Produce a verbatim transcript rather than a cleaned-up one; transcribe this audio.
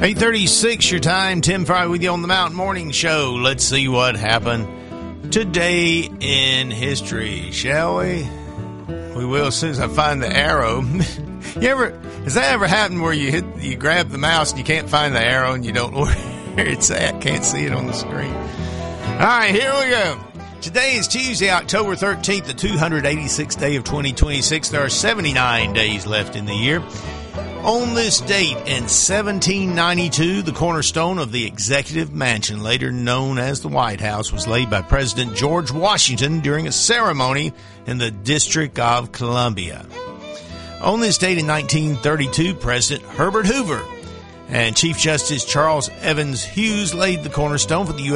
eight thirty-six your time. Tim Fry with you on the Mountain Morning Show. Let's see what happened today in history, shall we? We will as soon as I find the arrow. You ever, has that ever happened where you hit, you grab the mouse and you can't find the arrow and you don't know where it's at? Can't see it on the screen. All right, here we go. Today is Tuesday, October thirteenth, the two hundred eighty-sixth day of twenty twenty-six. There are seventy-nine days left in the year. On this date in seventeen ninety-two, the cornerstone of the Executive Mansion, later known as the White House, was laid by President George Washington during a ceremony in the District of Columbia. On this date in nineteen thirty-two, President Herbert Hoover and Chief Justice Charles Evans Hughes laid the cornerstone for the U S